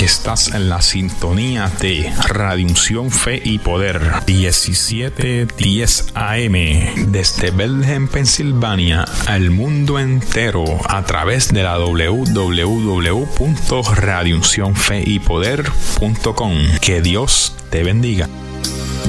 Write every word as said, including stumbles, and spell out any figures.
Estás en la sintonía de Radio Unción Fe y Poder, diecisiete diez A M, desde Bethlehem, Pensilvania, al mundo entero, a través de la doble u doble u doble u punto radio unción fe y poder punto com. Que Dios te bendiga.